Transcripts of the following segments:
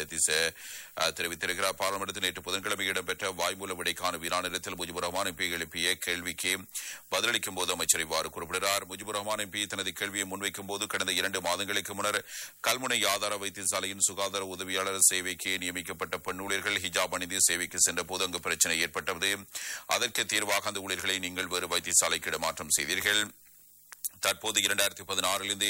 ஜெயதிச தெரிவித்திருக்கிறார். பாராளுமன்றத்தில் நேற்று புதன்கிழமை இடம்பெற்ற வாய்மூல விடைக்கான வினாநிலத்தில் முஜிபுர் ரஹ்மான் எம்பி எழுப்பிய கேள்விக்கு பதிலளிக்கும் போது அமைச்சர் இவ்வாறு குறிப்பிடுகிறார். முஜிபுர் ரஹ்மான் எம்பி தனது கேள்வியை முன்வைக்கும் போது கடந்த 2 மாதங்களுக்கு முன்னர் கல்முனை ஆதார வைத்தியசாலையின் சுகாதார உதவியாளர் சேவைக்கு நியமிக்கப்பட்ட பெண் ஊழியர்கள் ஹிஜாப் அணிந்து சேவைக்கு சென்ற போது அங்கு பிரச்சனை ஏற்பட்டது. அதற்கு தீர்வாக அந்த ஊழியர்களை நீங்கள் வேறு வைத்தியசாலைக்கு இடமாற்றம் செய்தீர்கள். தற்போது 2016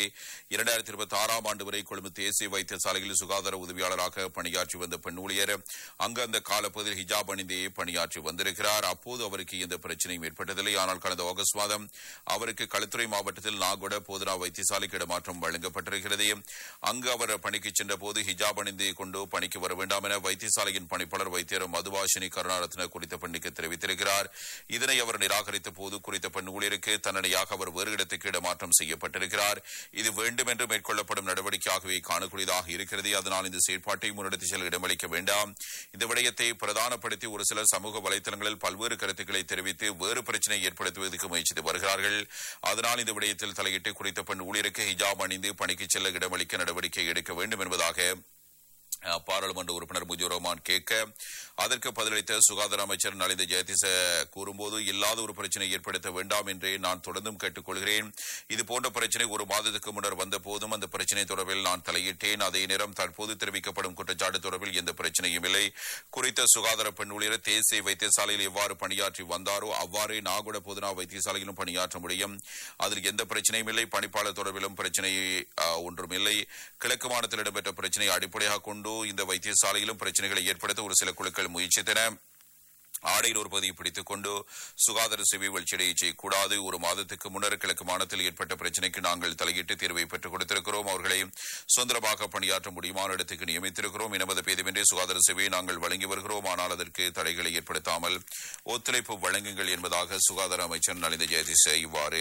2026 ஆண்டு வரை கொழும்பு தேசிய வைத்தியசாலையில் சுகாதார உதவியாளராக பணியாற்றி வந்த பெண் ஊழியர் அங்கு அந்த காலப்பகுதியில் ஹிஜாப் அணிந்தே பணியாற்றி வந்திருக்கிறார். அப்போது அவருக்கு எந்த பிரச்சனையும் ஏற்பட்டதில்லை. ஆனால் கடந்த ஆகஸ்ட் மாதம் அவருக்கு களுத்துறை மாவட்டத்தில் நாகொட போதனா வைத்தியசாலைக்கு இடமாற்றம் வழங்கப்பட்டிருக்கிறது. அங்கு அவர் பணிக்கு சென்ற போது ஹிஜாப் அணிந்து கொண்டு பணிக்கு வர வேண்டாம் என வைத்தியசாலையின் பணிப்பாளர் வைத்தியர் மதுபாஷினி கருணாரத்ன குறித்த பெண்ணுக்கு தெரிவித்திருக்கிறார். இதனை அவர் நிராகரித்த போது குறித்த பெண் ஊழியருக்கு தண்டனையாக அவர் வேறு இடத்துக்கு மாற்றம் செய்யப்பட்டிருக்கிறார். இது வேண்டும் என்று மேற்கொள்ளப்படும் நடவடிக்கையாகவே காணக்கூடியதாக இருக்கிறது. அதனால் இந்த செயற்பாட்டை முன்னெடுத்து செல்ல இடமளிக்க வேண்டாம். இந்த விடயத்தை பிரதானப்படுத்தி ஒரு சிலர் சமூக வலைதளங்களில் பல்வேறு கருத்துக்களை தெரிவித்து வேறு பிரச்சனை ஏற்படுத்துவதற்கு முயற்சித்து வருகிறார்கள். அதனால் இந்த விடயத்தில் தலையிட்டு குறித்த பெண் ஊழியருக்கு ஹிஜாப் அணிந்து பணிக்கு செல்ல இடமளிக்க நடவடிக்கை எடுக்க வேண்டும் என்பதாக பாராளுமன்ற உறுப்பினர் முஜிபுர் ரஹ்மான் கேட்க அதற்கு பதிலளித்த சுகாதார அமைச்சர் நலிந்த ஜெயதிச கூறும்போது இல்லாத ஒரு பிரச்சனை ஏற்படுத்த வேண்டாம் என்றே நான் தொடர்ந்தும் கேட்டுக்கொள்கிறேன். இதுபோன்ற பிரச்சனை 1 மாதத்துக்கு முன்னர் வந்த போதும் அந்த பிரச்சனை தொடர்பில் நான் தலையிட்டேன். அதே நேரம் தற்போது தெரிவிக்கப்படும் குற்றச்சாட்டு தொடர்பில் எந்த பிரச்சனையும் இல்லை. குறித்த சுகாதார பெண் ஊழியர் தேசிய வைத்தியசாலையில் எவ்வாறு பணியாற்றி வந்தாரோ அவ்வாறே நாகொட போதனா வைத்தியசாலையிலும் பணியாற்ற முடியும். அதில் எந்த பிரச்சனையும் இல்லை. பணிப்பாளர் தொடர்பிலும் பிரச்சனை ஒன்றும் இல்லை. கிழக்கு மாநிலத்தில் இடம்பெற்ற பிரச்சனையை அடிப்படையாக கொண்டு இந்த வைத்தியசாலையிலும் பிரச்சனைகளை ஏற்படுத்த ஒரு சில குழுக்கள் முயற்சித்தன. ஆடையில் ஒரு பகுதியை பிடித்துக் கொண்டு சுகாதார சேவை வீழ்ச்சியடைய செய்யக்கூடாது. 1 மாதத்துக்கு முன்னர் கிழக்கு மாநிலத்தில் ஏற்பட்ட பிரச்சனைக்கு நாங்கள் தலையிட்டு தீர்வை பெற்றுக் கொடுத்திருக்கிறோம். அவர்களை சுதந்திரமாக பணியாற்ற முடியுமான இடத்துக்கு நியமித்திருக்கிறோம். இனமத பேதமின்றி சுகாதார சேவையை நாங்கள் வழங்கி வருகிறோம். ஆனால் அதற்கு தடைகளை ஏற்படுத்தாமல் ஒத்துழைப்பு வழங்குங்கள் என்பதாக சுகாதார அமைச்சர் நலிந்த ஜெயதிச இவ்வாறு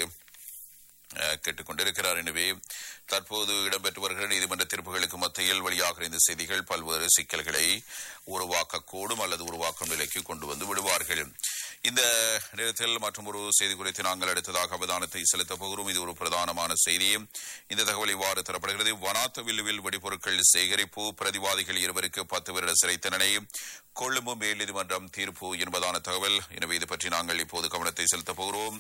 கேட்டுக் கொண்டிருக்கிறார். எனவே தற்போது இடம்பெற்று வருகிற நீதிமன்ற தீர்ப்புகளுக்கு மத்தியில் வெளியாகிற இந்த செய்திகள் பல்வேறு சிக்கல்களை உருவாக்கக்கூடும் அல்லது உருவாக்கும் நிலைக்கு கொண்டு வந்து விடுவார்கள். இந்த நேரத்தில் மற்றும் ஒரு செய்தி குறித்து நாங்கள் அடுத்ததாக அவதானத்தை செலுத்தப் போகிறோம். இது ஒரு பிரதானமான செய்தி. இந்த தகவல் இவ்வாறு தரப்படுகிறது. வனாத்தவில்லுவில் வெடிபொருட்கள் சேகரிப்பு பிரதிவாதிகள் 2 10 வருட சிறை தண்டனை கொழும்பு மேல் நீதிமன்றம் தீர்ப்பு என்பதான தகவல். எனவே இது பற்றி நாங்கள் இப்போது கவனத்தை செலுத்தப் போகிறோம்.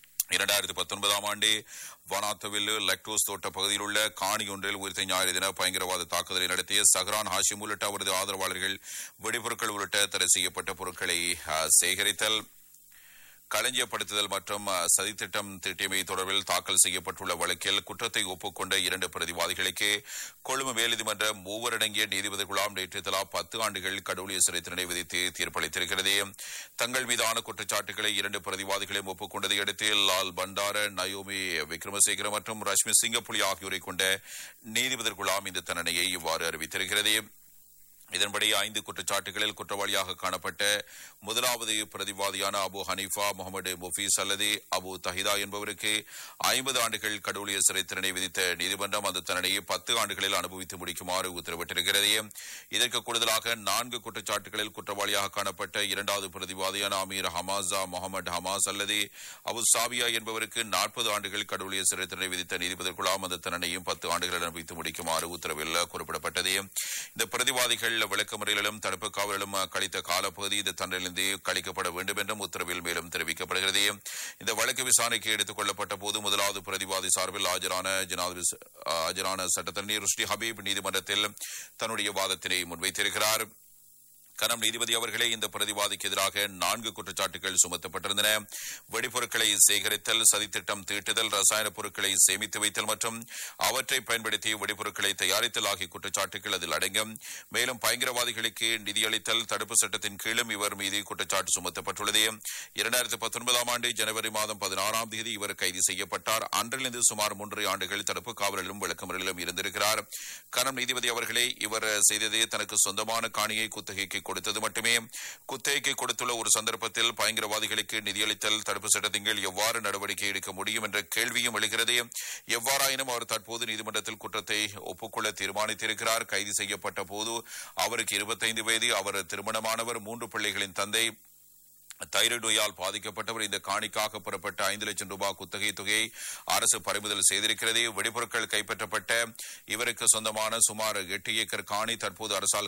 2019 ஆண்டு வனாத்தவில்லு லக்டோஸ் தோட்ட பகுதியில் உள்ள காணி ஒன்றில் உயிர்த்த ஞாயிறு தின பயங்கரவாத தாக்குதலை நடத்திய சஹ்ரான் ஹாஷிம் உள்ளிட்ட அவரது ஆதரவாளர்கள் வெடிபொருட்கள் உள்ளிட்ட தடை செய்யப்பட்ட பொருட்களை சேகரித்தல் களஞ்சியப்படுத்துதல் மற்றும் சதித்திட்டம் தீட்டியமை தொடர்பில் தாக்கல் செய்யப்பட்டுள்ள வழக்கில் குற்றத்தை ஒப்புக்கொண்ட 2 பிரதிவாதிகளுக்கு கொழும்பு மேல்நீதிமன்ற 3 அடங்கிய நீதிபதி குழாம் நேற்று தலா 10 ஆண்டுகள் கடூழிய சிறை தண்டனை விதித்து தீர்ப்பளித்திருக்கிறது. தங்கள் மீதான குற்றச்சாட்டுகளை 2 பிரதிவாதிகளையும் ஒப்புக்கொண்டதை அடுத்து லால் பண்டார, நயோமி விக்ரமசேகர மற்றும் ரஷ்மி சிங்கப்புலி ஆகியோரை கொண்ட நீதிபதி குழாம் இந்த தண்டனையை இவ்வாறு அறிவித்திருக்கிறது. இதன்படி 5 குற்றச்சாட்டுகளில் குற்றவாளியாக காணப்பட்ட முதலாவது பிரதிவாதியான அபு ஹனீஃபா முகமது முஃபீஸ் அல்லது அபு தஹிதா என்பவருக்கு 50 ஆண்டுகள் கடூழிய சிறை தண்டனை விதித்த நீதிமன்றம் அந்த தண்டனையை 10 ஆண்டுகளில் அனுபவித்து முடிக்குமாறு உத்தரவிட்டிருக்கிறது. இதற்கு கூடுதலாக 4 குற்றச்சாட்டுகளில் குற்றவாளியாக காணப்பட்ட 2வது பிரதிவாதியான அமீர் ஹமாஸா முகமது ஹமாஸ் அல்லது அபு சாபியா என்பவருக்கு 40 ஆண்டுகள் கடூழிய சிறை தண்டனை விதித்த நீதிபதி குழாம் அந்த தண்டனையும் 10 ஆண்டுகள் அனுபவித்து முடிக்குமாறு உத்தரவில் குறிப்பிடப்பட்டது. இந்த பிரதிவாதிகள் விளக்கமறியலிலும் தடுப்பு காவலிலும் கழித்த காலப்பகுதி இந்த தண்டனையிலிருந்து கழிக்கப்பட வேண்டும் என்றும் உத்தரவில் மேலும் தெரிவிக்கப்படுகிறது. இந்த வழக்கு விசாரணைக்கு எடுத்துக் கொள்ளப்பட்ட போது முதலாவது பிரதிவாதி சார்பில் ஆஜரான சட்டத்தரணி ருஷ்டி ஹபீப் நீதிமன்றத்தில் தன்னுடைய வாதத்தினை முன்வைத்திருக்கிறார். கனம் நீதிபதி அவர்களே, இந்த பிரதிவாதிக்கு எதிராக 4 குற்றச்சாட்டுகள் சுமத்தப்பட்டிருந்தன. வெடிப்பொருட்களை சேகரித்தல், சதித்திட்டம் தீட்டுதல், ரசாயன பொருட்களை சேமித்து வைத்தல் மற்றும் அவற்றை பயன்படுத்தி வெடிப்பொருட்களை தயாரித்தல் ஆகிய குற்றச்சாட்டுகள் அதில் அடங்கும். மேலும் பயங்கரவாதிகளுக்கு நிதியளித்தல் தடுப்பு சட்டத்தின் கீழும் இவர் மீது குற்றச்சாட்டு சுமத்தப்பட்டுள்ளது. 2019 ஆண்டு ஜனவரி மாதம் 16ஆம் தேதி இவர் கைது செய்யப்பட்டார். அன்றிலிருந்து சுமார் 3 ஆண்டுகள் தடுப்பு காவலிலும் விளக்கமறியலிலும் இருந்திருக்கிறார். கனம் நீதிபதி அவர்களே, இவர் செய்தது தனக்கு சொந்தமான காணியை குத்தகைக்கு கொடுத்தது மட்டுமே. குத்தகைக்கு கொடுத்துள்ள ஒரு சந்தர்ப்பத்தில் பயங்கரவாதிகளுக்கு நிதியளித்தல் தடுப்பு சட்டத்தின் கீழ் எவ்வாறு நடவடிக்கை எடுக்க முடியும் என்ற கேள்வியும் எழுகிறது. எவ்வாறாயினும் அவர் தற்போது நீதிமன்றத்தில் குற்றத்தை ஒப்புக்கொள்ள தீர்மானித்திருக்கிறார். கைது செய்யப்பட்ட போது அவருக்கு 25 வயது. அவர் திருமணமானவர், 3 பிள்ளைகளின் தந்தை. தைராய்டு நோயால் பாதிக்கப்பட்டவர். இந்த காணிக்காக பெறப்பட்ட 5 லட்சம் ரூபாய் குத்தகை தொகையை அரசு பறிமுதல் செய்திருக்கிறது. வெடிபொருட்கள் கைப்பற்றப்பட்ட இவருக்கு சொந்தமான சுமார் 8 ஏக்கர் காணி தற்போது அரசால்